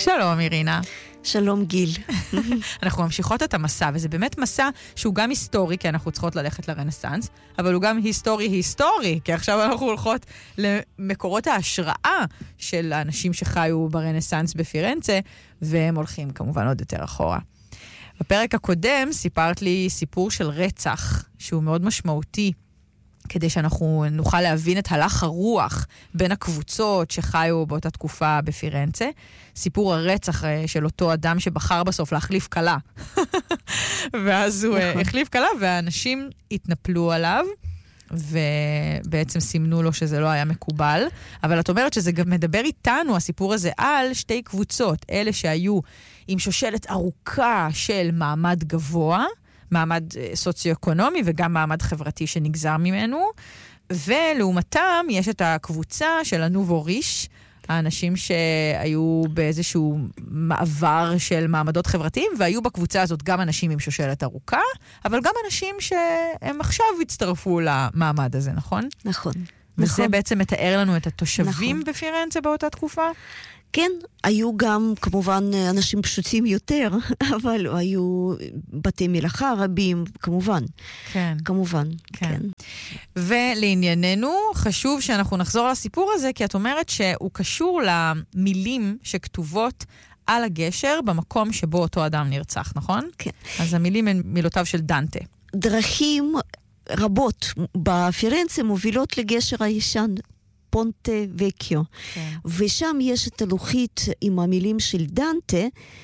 שלום, אירינה. שלום, גיל. אנחנו ממשיכות את המסע, וזה באמת מסע שהוא גם היסטורי, כי אנחנו צריכות ללכת לרנסנס, אבל הוא גם היסטורי, כי עכשיו אנחנו הולכות למקורות ההשראה של האנשים שחיו ברנסנס בפירנצה, והם הולכים כמובן עוד יותר אחורה. בפרק הקודם סיפרת לי סיפור של רצח, שהוא מאוד משמעותי, כדי שאנחנו נוכל להבין את הלך הרוח בין הקבוצות שחיו באותה תקופה בפירנצה. סיפור הרצח של אותו אדם שבחר בסוף להחליף קלה. ואז הוא החליף קלה, והאנשים התנפלו עליו, ובעצם סימנו לו שזה לא היה מקובל. אבל את אומרת שזה גם מדבר איתנו, הסיפור הזה, על שתי קבוצות. אלה שהיו עם שושלת ארוכה של מעמד גבוה, מעמד סוציו-אקונומי וגם מעמד חברתי שנגזר ממנו, ולעומתם יש את הקבוצה של הנובו ריש, האנשים שהיו באיזשהו מעבר של מעמדות חברתיים, והיו בקבוצה הזאת גם אנשים עם שושלת ארוכה, אבל גם אנשים שהם עכשיו הצטרפו למעמד הזה, נכון? נכון. וזה בעצם מתאר לנו את התושבים בפירנצה באותה תקופה? כן, היו גם כמובן אנשים פשוטים יותר, אבל היו בתי מלאכה רבים, כמובן. כן. כמובן, כן. ולענייננו, חשוב שאנחנו נחזור לסיפור הזה, כי את אומרת שהוא קשור למילים שכתובות על הגשר במקום שבו אותו אדם נרצח, נכון? כן. אז המילים הן מילותיו של דנטה. דרכים רבות בפירנצה מובילות לגשר הישן, פונטה וקיו. ושם יש את הלוחית עם המילים של דנטה,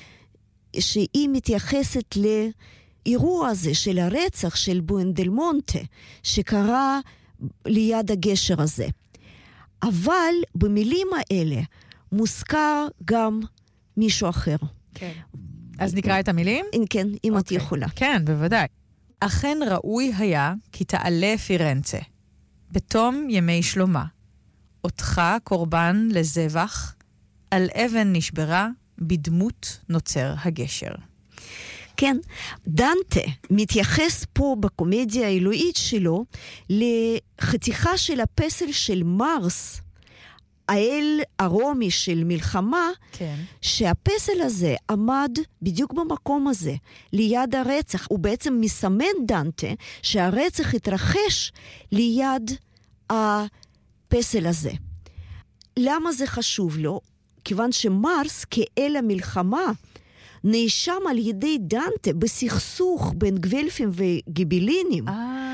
שהיא מתייחסת לאירוע הזה של הרצח של בואנדלמונטה, שקרה ליד הגשר הזה. אבל במילים האלה מוזכר גם מישהו אחר. כן. אז נקרא את המילים? כן, אם את יכולה. כן, בוודאי. אכן ראוי היה כי תעלה פירנצה, בתום ימי שלומה. אותך קורבן לזבח, על אבן נשברה, בדמות נוצר הגשר. כן, דנטה מתייחס פה בקומדיה האלוהית שלו לחתיכה של הפסל של מרס, האל הרומי של מלחמה, כן. שהפסל הזה עמד בדיוק במקום הזה, ליד הרצח. הוא בעצם מסמן דנטה שהרצח התרחש ליד הפסל הזה. למה זה חשוב לו? כיוון שמרס כאל המלחמה נאשם על ידי דנטה בסכסוך בין גוולפים וגיבלינים,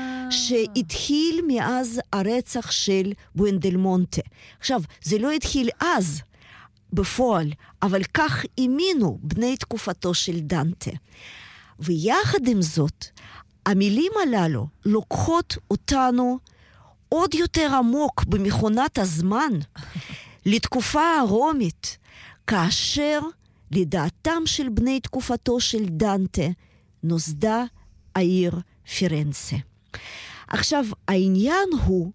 שהתחיל מאז הרצח של בואנדלמונטה. עכשיו, זה לא התחיל אז בפועל, אבל כך האמינו בני תקופתו של דנטה. ויחד עם זאת, המילים הללו לוקחות אותנו עוד יותר עמוק במכונת הזמן, לתקופה הרומית, כאשר לדעתם של בני תקופתו של דנטה נוסדה העיר פירנצה. עכשיו, העניין הוא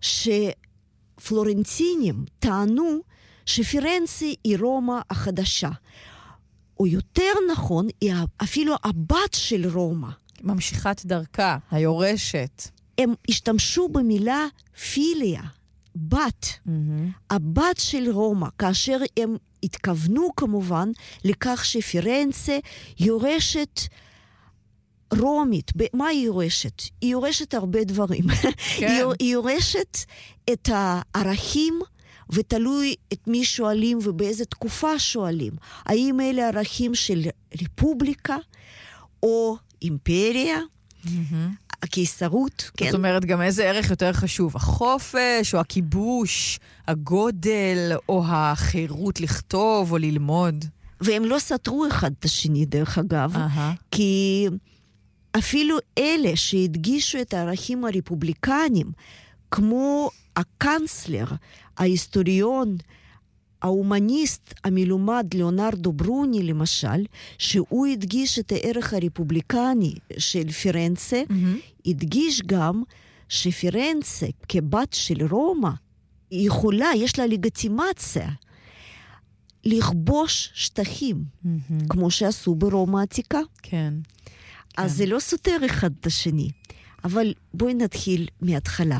שפלורנטינים טענו שפירנצה היא רומא החדשה, או יותר נכון, היא אפילו הבת של רומא. ממשיכת דרכה, היורשת. הם השתמשו במילה פיליה, בת, הבת של רומא, כאשר הם התכוונו כמובן לכך שפירנצה יורשת רומית. מה היא יורשת? היא יורשת הרבה דברים. כן. היא יורשת את הערכים, ותלוי את מי שואלים ובאיזה תקופה שואלים. האם אלה ערכים של רפובליקה או אימפריה? הקיסרות, כן. זאת אומרת, גם איזה ערך יותר חשוב? החופש, או הכיבוש, הגודל, או החירות לכתוב או ללמוד? והם לא סתרו אחד את השני, דרך אגב, כי אפילו אלה שהדגישו את הערכים הרפובליקניים, כמו הקנצלר, ההיסטוריון, ההומניסט המלומד ליאונרדו ברוני למשל, שהוא הדגיש את הערך הרפובליקני של פירנצה, הדגיש גם שפירנצה כבת של רומא יכולה, יש לה לגיטימציה לכבוש שטחים, כמו שעשו ברומא העתיקה. כן. אז זה לא סותר אחד את השני. אבל בואי נתחיל מההתחלה.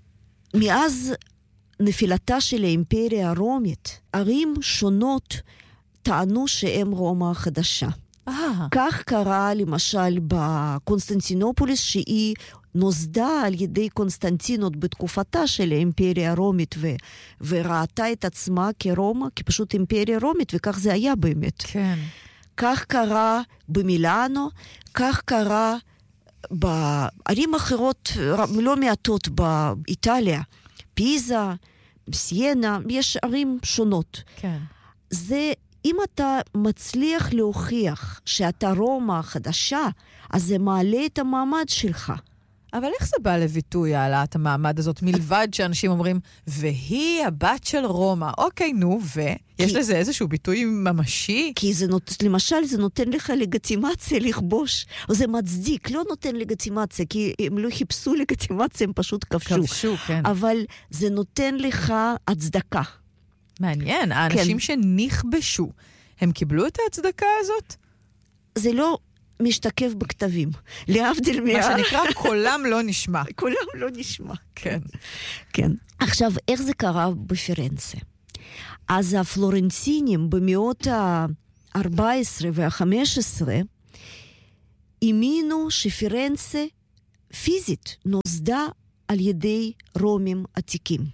מאז נפילתה של האימפריה הרומית, ערים שונות טענו שהם רומא החדשה. כך קרה למשל בקונסטנטינופוליס, שהיא נוסדה על ידי קונסטנטינות בתקופתה של האימפריה הרומית, וראתה את עצמה כרומא, כפשוט אימפריה רומית, וכך זה היה באמת. כן. כך קרה במילאנו, כך קרה בערים אחרות לא מעטות באיטליה, פיזה, סיינה, יש ערים שונות. כן. זה, אם אתה מצליח להוכיח שאתה רומא החדשה, אז זה מעלה את המעמד שלך. אבל איך זה בא לביטוי, העלאת המעמד הזאת, מלבד שאנשים אומרים, והיא הבת של רומא. אוקיי, נו, יש לזה איזשהו ביטוי ממשי? כי למשל זה נותן לך לגיטימציה לכבוש, או זה מצדיק, לא נותן לגיטימציה, כי הם לא חיפשו לגיטימציה, הם פשוט כבשו. כן. אבל זה נותן לך הצדקה. מעניין, האנשים שנכבשו, הם קיבלו את ההצדקה הזאת? זה לא משתקף בכתבים. להבדיל מה שנקרא, קולם לא נשמע. קולם לא נשמע. כן. כן. עכשיו, איך זה קרה בפירנצה? אז הפלורנטינים במאות ה-14 וה-15 האמינו שפירנצה פיזית נוסדה על ידי רומים עתיקים.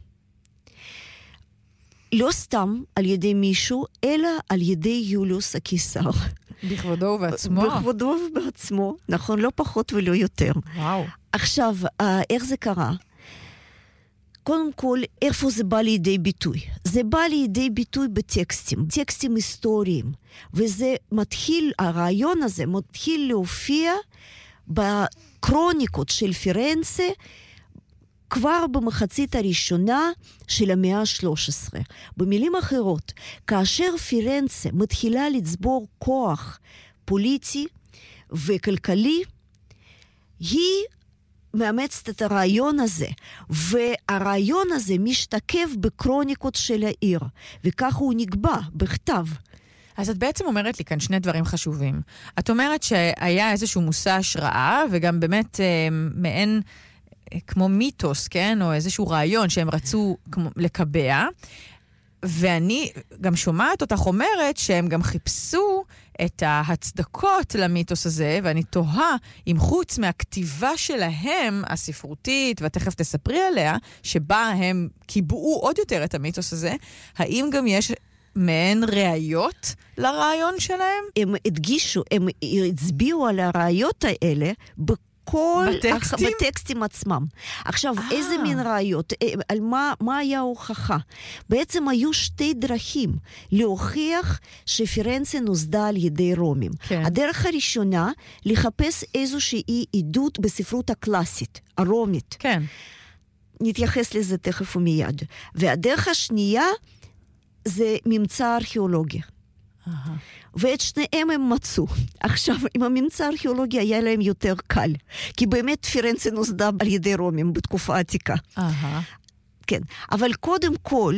לא סתם על ידי מישהו, אלא על ידי יוליוס הקיסר. בכבודו ובעצמו? בכבודו ובעצמו, נכון, לא פחות ולא יותר. וואו. עכשיו, איך זה קרה? קודם כל, איפה זה בא לידי ביטוי? זה בא לידי ביטוי בטקסטים, טקסטים היסטוריים. וזה מתחיל, הרעיון הזה מתחיל להופיע בקרוניקות של פירנצה, כבר במחצית הראשונה של המאה ה-13. במילים אחרות, כאשר פירנצה מתחילה לצבור כוח פוליטי וכלכלי, היא מאמצת את הרעיון הזה, והרעיון הזה משתקף בקרוניקות של העיר, וכך הוא נקבע בכתב. אז את בעצם אומרת לי כאן שני דברים חשובים. את אומרת שהיה איזשהו מושא השראה, וגם באמת מעין כמו מיתוס, כן? או איזשהו רעיון שהם רצו לקבע, ואני גם שומעת אותך אומרת שהם גם חיפשו את ההצדקות למיתוס הזה, ואני תוהה אם חוץ מהכתיבה שלהם, הספרותית, ותכף תספרי עליה, שבה הם קיבעו עוד יותר את המיתוס הזה, האם גם יש מעין ראיות לרעיון שלהם? הם הדגישו, הם הצביעו על הראיות האלה בטקסטים עצמם. עכשיו, איזה מין ראיות? על מה היה ההוכחה? בעצם היו שתי דרכים להוכיח שפירנצה נוסדה על ידי רומים. כן. הדרך הראשונה, לחפש איזושהי עדות בספרות הקלאסית, הרומית. כן. נתייחס לזה תכף ומיד. והדרך השנייה, זה ממצא ארכיאולוגיה. ואת שניהם הם מצאו. עכשיו, עם הממצא הארכיאולוגי היה להם יותר קל, כי באמת פירנצה נוסדה על ידי רומים בתקופה עתיקה. כן, אבל קודם כל,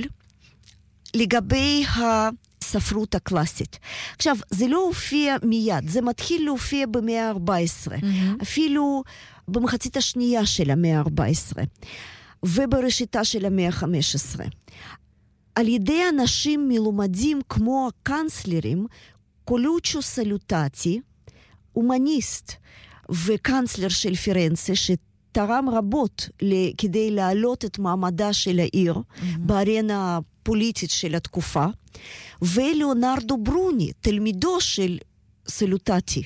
לגבי הספרות הקלאסית. עכשיו, זה לא הופיע מיד, זה מתחיל להופיע במאה ה-14, אפילו במחצית השנייה של המאה ה-14, ובראשיתה של המאה ה-15. על ידי אנשים מלומדים כמו הקנצלרים, קולוצ'ו סלוטטי, הומניסט וקנצלר של פירנצה, שתרם רבות כדי להעלות את מעמדה של העיר בארנה הפוליטית של התקופה, ולאונרדו ברוני, תלמידו של סלוטטי.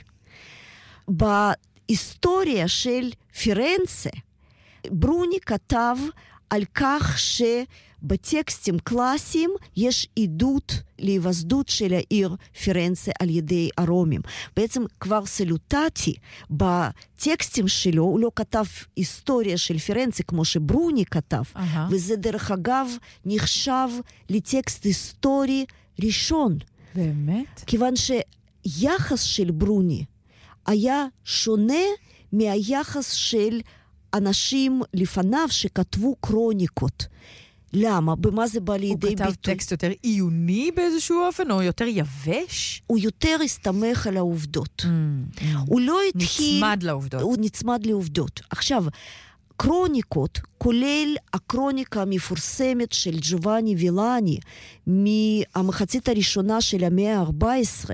בהיסטוריה של פירנצה, ברוני כתב על כך בטקסטים קלאסיים יש עדות להיווסדות של העיר פירנצה על ידי הרומים. בעצם כבר סלוטטי בטקסטים שלו, הוא לא כתב היסטוריה של פירנצה כמו שברוני כתב, וזה דרך אגב נחשב לטקסט היסטורי ראשון. באמת? כיוון שיחס של ברוני היה שונה מהיחס של אנשים לפניו שכתבו קרוניקות. למה? במה זה בא לידי ביטוי? הוא כתב טקסט יותר עיוני באיזשהו אופן, או יותר יבש? הוא יותר הסתמך על העובדות. הוא לא התחיל... נצמד לעובדות. הוא נצמד לעובדות. עכשיו, קרוניקות, כולל הקרוניקה המפורסמת של ג'ובאני וילאני מהמחצית הראשונה של המאה ה-14,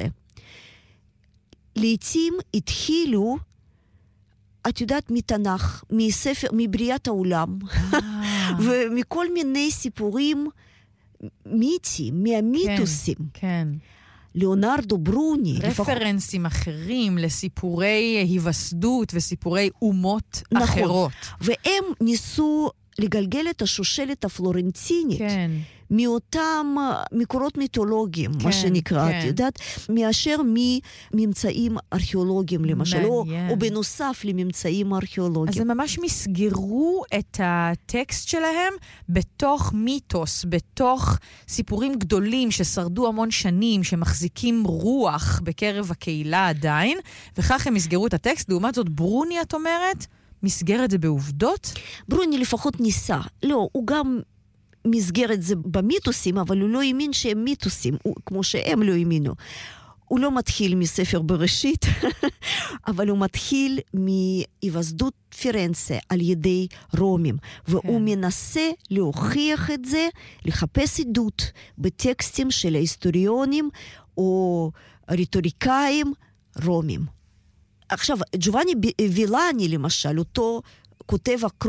לעתים התחילו, את יודעת, מתנ"ך, מספר, מבריאת העולם, ומכל מיני סיפורים מיתיים, מהמיתוסים. כן. ליאונרדו ברוני. רפרנסים אחרים לסיפורי היווסדות וסיפורי אומות אחרות. והם ניסו לגלגל את השושלת הפלורנטינית. כן. מאותם מקורות מיתולוגיים, מה שנקרא, את יודעת, מאשר מממצאים ארכיאולוגיים, למשל, או בנוסף לממצאים ארכיאולוגיים. אז הם ממש מסגרו את הטקסט שלהם בתוך מיתוס, בתוך סיפורים גדולים ששרדו המון שנים, שמחזיקים רוח בקרב הקהילה עדיין, וכך הם מסגרו את הטקסט. לעומת זאת, ברוני, את אומרת, מסגר את זה בעובדות? ברוני לפחות ניסה. לא, הוא גם מסגר את זה במיתוסים, אבל הוא לא האמין שהם מיתוסים, כמו שהם לא האמינו. הוא לא מתחיל מספר בראשית, אבל הוא מתחיל מהיווסדות פירנצה על ידי רומים, והוא מנסה להוכיח את זה, לחפש עדות בטקסטים של ההיסטוריונים או רטוריקאים רומים. עכשיו, ג'ובאני וילאני למשל, אותו כותב